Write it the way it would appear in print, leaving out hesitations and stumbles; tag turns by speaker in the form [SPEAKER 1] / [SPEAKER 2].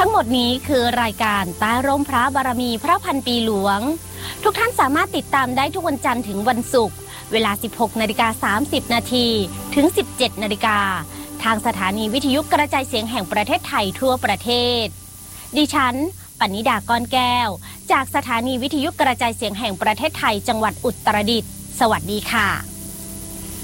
[SPEAKER 1] งหมดนี้คือรายการใต้ร่มพระบารมีพระพันปีหลวงทุกท่านสามารถติดตามได้ทุกวันจันทร์ถึงวันศุกร์เวลา 16:30 น.ถึง 17:00 น.ทางสถานีวิทยุกระจายเสียงแห่งประเทศไทยทั่วประเทศดิฉันปณิดา ก้อนแก้วจากสถานีวิทยุกระจายเสียงแห่งประเทศไทยจังหวัดอุตรดิตถ์สวัสดีค่ะ